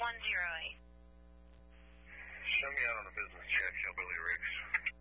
Show me out on a business jet, Hillbilly Riggs.